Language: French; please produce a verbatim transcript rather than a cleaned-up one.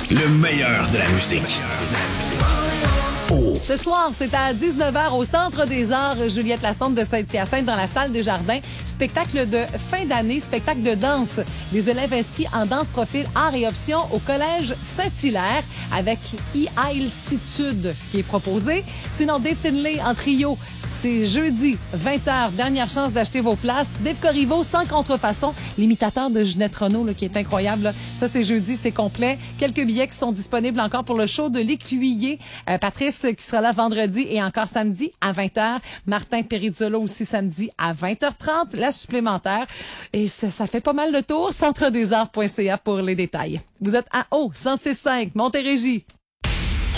Le meilleur de la musique. Oh. Ce soir, c'est à dix-neuf heures au Centre des Arts Juliette Lassonde de Saint-Hyacinthe dans la salle des Jardins. Spectacle de fin d'année, spectacle de danse. Des élèves inscrits en danse profil art et options au Collège Saint-Hilaire avec e-altitude qui est proposé. Sinon, Dave Finlay en trio. C'est jeudi, vingt heures. Dernière chance d'acheter vos places. Dave Corriveau, sans contrefaçon. L'imitateur de Ginette Renault, là, qui est incroyable. Là. Ça, c'est jeudi, c'est complet. Quelques billets qui sont disponibles encore pour le show de l'Écuyer. Euh, Patrice qui sera là vendredi et encore samedi à vingt heures. Martin Perizzolo aussi samedi à vingt heures trente. La supplémentaire. Et ça, ça fait pas mal le tour. centre des arts point c a pour les détails. Vous êtes à O, cent six virgule cinq, Montérégie.